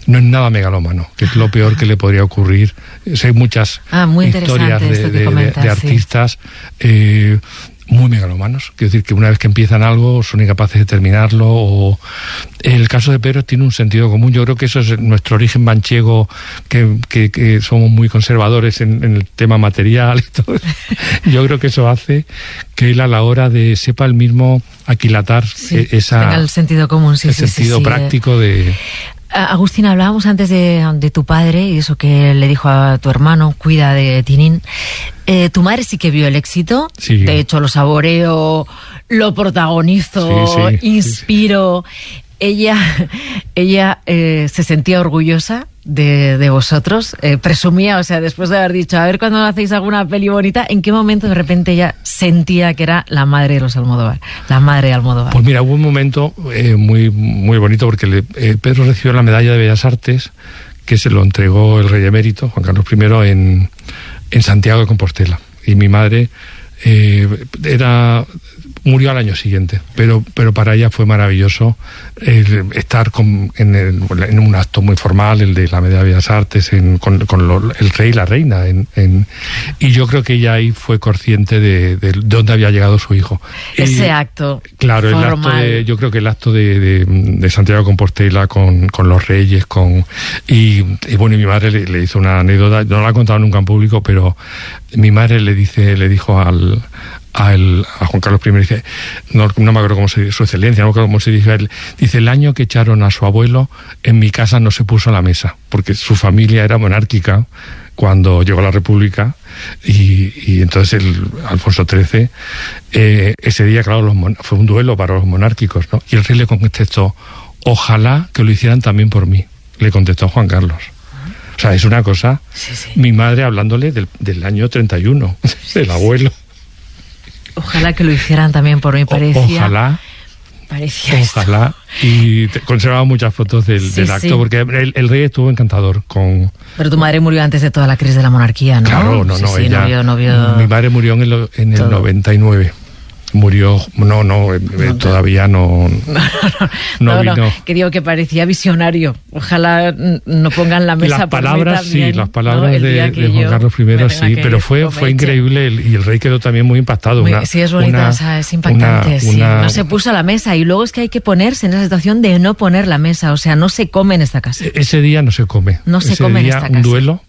no es nada megalómano, que es lo peor que le podría ocurrir. Hay muchas historias de artistas muy megalomanos, quiero decir que una vez que empiezan algo son incapaces de terminarlo. O el caso de Pedro tiene un sentido común. Yo creo que eso es nuestro origen manchego, que somos muy conservadores en el tema material y todo. Yo creo que eso hace que él, a la hora de sepa el mismo aquilatar tenga el sentido común, el sentido práctico de... Agustín, hablábamos antes de tu padre y eso que le dijo a tu hermano, cuida de Tintín. Tu madre sí que vio el éxito, sí. De hecho lo saboreó, lo protagonizó, inspiró. Sí. Ella se sentía orgullosa de vosotros, presumía, o sea, después de haber dicho, a ver cuando hacéis alguna peli bonita, ¿en qué momento de repente ella sentía que era la madre de los Almodóvar, la madre de Almodóvar? Pues mira, hubo un momento muy, muy bonito, porque Pedro recibió la medalla de Bellas Artes, que se lo entregó el rey emérito, Juan Carlos I, en Santiago de Compostela. Y mi madre murió al año siguiente, pero para ella fue maravilloso estar en un acto muy formal, el de la medalla de Bellas Artes, con el rey y la reina, y yo creo que ella ahí fue consciente de dónde había llegado su hijo. Ese acto. Claro, formal. Yo creo que el acto de Santiago de Compostela con los reyes, y bueno, y mi madre le hizo una anécdota, no la ha contado nunca en público, pero mi madre le dijo a Juan Carlos I, dice, no me acuerdo cómo se dice, su excelencia, no me acuerdo cómo se dice, dice, el año que echaron a su abuelo, en mi casa no se puso a la mesa, porque su familia era monárquica cuando llegó la República, y entonces Alfonso XIII, ese día, claro, fue un duelo para los monárquicos, ¿no? Y el rey le contestó, ojalá que lo hicieran también por mí, le contestó Juan Carlos. O sea, es una cosa, mi madre hablándole del año 31, del abuelo. Ojalá que lo hicieran también por mí, parecía. Ojalá. Y conservaba muchas fotos del acto, porque el rey estuvo encantador con... Pero tu madre murió antes de toda la crisis de la monarquía, ¿no? Claro, ella... No vio... Mi madre murió en el 99. Murió, todavía no vino. Que digo que parecía visionario. Ojalá no pongan la mesa. Las palabras, por mí también, las palabras de Juan Carlos I, sí, pero fue increíble, y el rey quedó también muy impactado. Sí, es bonita, es impactante. No se puso a la mesa, y luego es que hay que ponerse en esa situación de no poner la mesa, o sea, no se come en esta casa. Ese día no se come. No se come en esta casa. Un duelo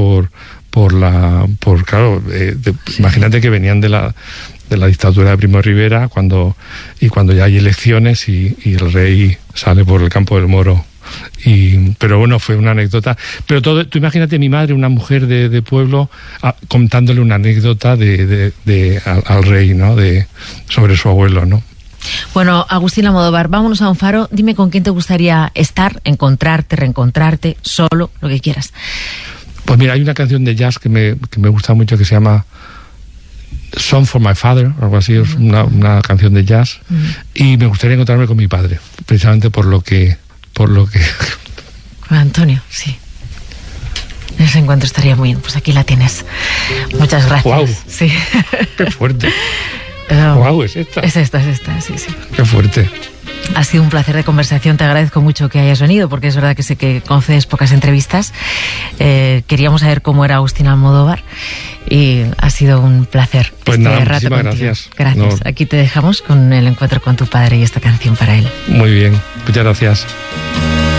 imagínate que venían de la dictadura de Primo de Rivera, cuando ya hay elecciones y el rey sale por el campo del Moro. Pero bueno, fue una anécdota. Pero tú imagínate, mi madre, una mujer de pueblo, contándole una anécdota al rey, ¿no? Sobre su abuelo, ¿no? Bueno, Agustín Almodóvar, vámonos a un faro. Dime con quién te gustaría estar, encontrarte, reencontrarte, solo, lo que quieras. Pues mira, hay una canción de jazz que me gusta mucho, que se llama Song for My Father, algo así, es una canción de jazz, y me gustaría encontrarme con mi padre, precisamente por lo que... Antonio, sí. Ese encuentro estaría muy bien. Pues aquí la tienes. Muchas gracias. Wow. Sí. Qué fuerte. Wow, es esta. Es esta, sí. Qué fuerte. Ha sido un placer de conversación, te agradezco mucho que hayas venido, porque es verdad que sé que concedes pocas entrevistas. Queríamos saber cómo era Agustín Almodóvar y ha sido un placer. Pues nada, muchísimas gracias. Gracias. Aquí te dejamos con el encuentro con tu padre y esta canción para él. Muy bien, muchas gracias.